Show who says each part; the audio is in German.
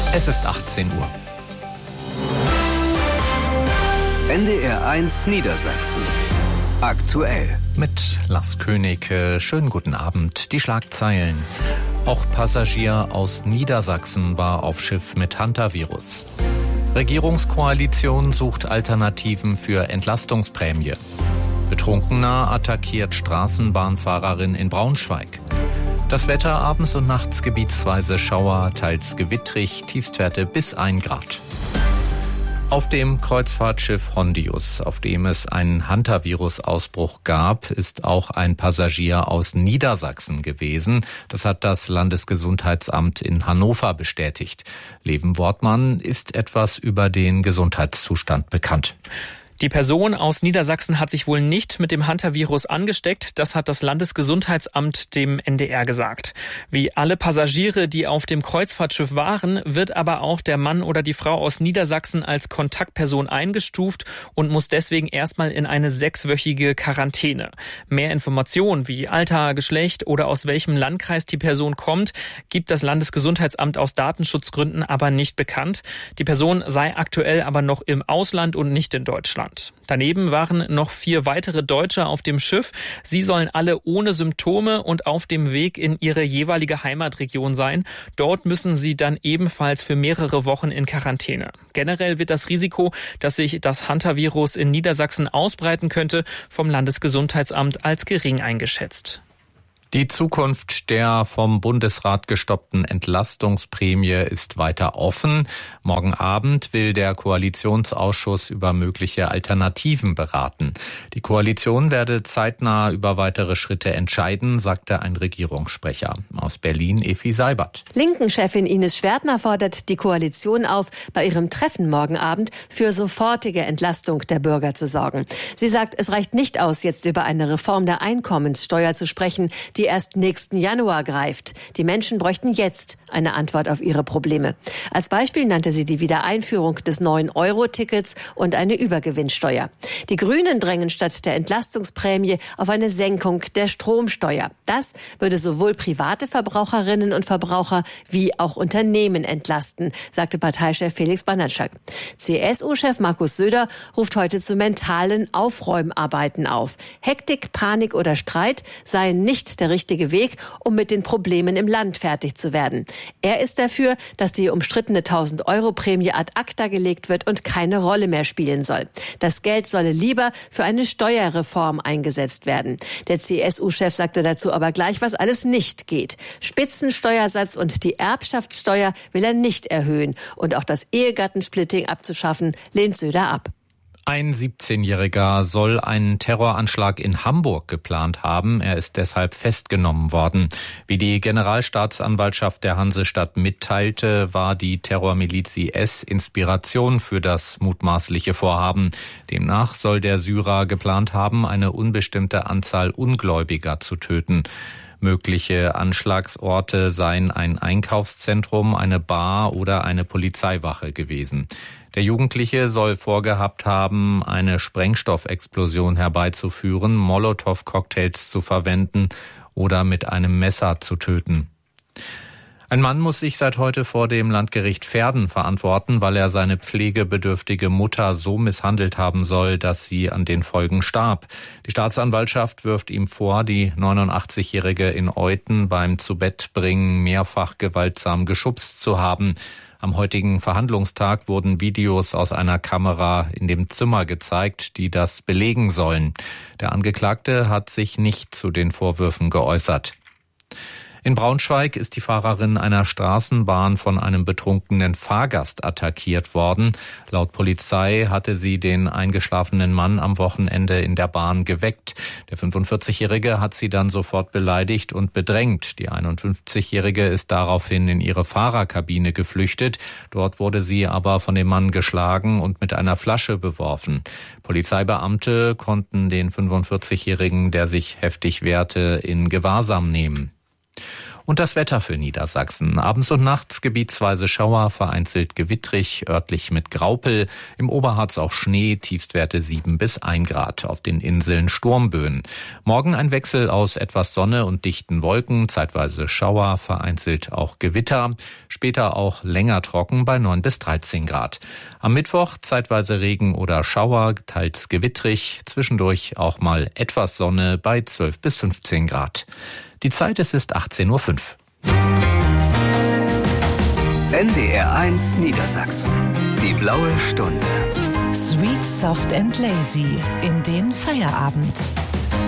Speaker 1: Es ist 18 Uhr.
Speaker 2: NDR 1 Niedersachsen. Aktuell.
Speaker 1: Mit Lars König. Schönen guten Abend. Die Schlagzeilen. Auch Passagier aus Niedersachsen war auf Schiff mit Hantavirus. Regierungskoalition sucht Alternativen für Entlastungsprämie. Betrunkener attackiert Straßenbahnfahrerin in Braunschweig. Das Wetter abends und nachts gebietsweise Schauer, teils gewittrig, Tiefstwerte bis 1 Grad. Auf dem Kreuzfahrtschiff Hondius, auf dem es einen Hantavirus-Ausbruch gab, ist auch ein Passagier aus Niedersachsen gewesen. Das hat das Landesgesundheitsamt in Hannover bestätigt. Leven Wortmann ist etwas über den Gesundheitszustand bekannt.
Speaker 3: Die Person aus Niedersachsen hat sich wohl nicht mit dem Hantavirus angesteckt. Das hat das Landesgesundheitsamt dem NDR gesagt. Wie alle Passagiere, die auf dem Kreuzfahrtschiff waren, wird aber auch der Mann oder die Frau aus Niedersachsen als Kontaktperson eingestuft und muss deswegen erstmal in eine 6-wöchige Quarantäne. Mehr Informationen wie Alter, Geschlecht oder aus welchem Landkreis die Person kommt, gibt das Landesgesundheitsamt aus Datenschutzgründen aber nicht bekannt. Die Person sei aktuell aber noch im Ausland und nicht in Deutschland. Daneben waren noch 4 weitere Deutsche auf dem Schiff. Sie sollen alle ohne Symptome und auf dem Weg in ihre jeweilige Heimatregion sein. Dort müssen sie dann ebenfalls für mehrere Wochen in Quarantäne. Generell wird das Risiko, dass sich das Hantavirus in Niedersachsen ausbreiten könnte, vom Landesgesundheitsamt als gering eingeschätzt.
Speaker 1: Die Zukunft der vom Bundesrat gestoppten Entlastungsprämie ist weiter offen. Morgen Abend will der Koalitionsausschuss über mögliche Alternativen beraten. Die Koalition werde zeitnah über weitere Schritte entscheiden, sagte ein Regierungssprecher. Aus Berlin Effi Seibert.
Speaker 4: Linken-Chefin Ines Schwertner fordert die Koalition auf, bei ihrem Treffen morgen Abend für sofortige Entlastung der Bürger zu sorgen. Sie sagt, es reicht nicht aus, jetzt über eine Reform der Einkommenssteuer zu sprechen, die erst nächsten Januar greift. Die Menschen bräuchten jetzt eine Antwort auf ihre Probleme. Als Beispiel nannte sie die Wiedereinführung des 9-Euro-Tickets und eine Übergewinnsteuer. Die Grünen drängen statt der Entlastungsprämie auf eine Senkung der Stromsteuer. Das würde sowohl private Verbraucherinnen und Verbraucher wie auch Unternehmen entlasten, sagte Parteichef Felix Banatschak. CSU-Chef Markus Söder ruft heute zu mentalen Aufräumarbeiten auf. Hektik, Panik oder Streit seien nicht der richtige Weg, um mit den Problemen im Land fertig zu werden. Er ist dafür, dass die umstrittene 1000-Euro-Prämie ad acta gelegt wird und keine Rolle mehr spielen soll. Das Geld solle lieber für eine Steuerreform eingesetzt werden. Der CSU-Chef sagte dazu aber gleich, was alles nicht geht. Spitzensteuersatz und die Erbschaftssteuer will er nicht erhöhen. Und auch das Ehegattensplitting abzuschaffen, lehnt Söder ab.
Speaker 1: Ein 17-Jähriger soll einen Terroranschlag in Hamburg geplant haben. Er ist deshalb festgenommen worden. Wie die Generalstaatsanwaltschaft der Hansestadt mitteilte, war die Terrormiliz IS Inspiration für das mutmaßliche Vorhaben. Demnach soll der Syrer geplant haben, eine unbestimmte Anzahl Ungläubiger zu töten. Mögliche Anschlagsorte seien ein Einkaufszentrum, eine Bar oder eine Polizeiwache gewesen. Der Jugendliche soll vorgehabt haben, eine Sprengstoffexplosion herbeizuführen, Molotow-Cocktails zu verwenden oder mit einem Messer zu töten. Ein Mann muss sich seit heute vor dem Landgericht Verden verantworten, weil er seine pflegebedürftige Mutter so misshandelt haben soll, dass sie an den Folgen starb. Die Staatsanwaltschaft wirft ihm vor, die 89-Jährige in Euthen beim Zubettbringen mehrfach gewaltsam geschubst zu haben. Am heutigen Verhandlungstag wurden Videos aus einer Kamera in dem Zimmer gezeigt, die das belegen sollen. Der Angeklagte hat sich nicht zu den Vorwürfen geäußert. In Braunschweig ist die Fahrerin einer Straßenbahn von einem betrunkenen Fahrgast attackiert worden. Laut Polizei hatte sie den eingeschlafenen Mann am Wochenende in der Bahn geweckt. Der 45-Jährige hat sie dann sofort beleidigt und bedrängt. Die 51-Jährige ist daraufhin in ihre Fahrerkabine geflüchtet. Dort wurde sie aber von dem Mann geschlagen und mit einer Flasche beworfen. Polizeibeamte konnten den 45-Jährigen, der sich heftig wehrte, in Gewahrsam nehmen. Und das Wetter für Niedersachsen. Abends und nachts gebietsweise Schauer, vereinzelt gewittrig, örtlich mit Graupel. Im Oberharz auch Schnee, Tiefstwerte 7 bis 1 Grad. Auf den Inseln Sturmböen. Morgen ein Wechsel aus etwas Sonne und dichten Wolken, zeitweise Schauer, vereinzelt auch Gewitter. Später auch länger trocken bei 9 bis 13 Grad. Am Mittwoch zeitweise Regen oder Schauer, teils gewittrig. Zwischendurch auch mal etwas Sonne bei 12 bis 15 Grad. Die Zeit ist 18:05 Uhr.
Speaker 2: NDR 1 Niedersachsen. Die blaue Stunde.
Speaker 5: Sweet, soft and lazy in den Feierabend.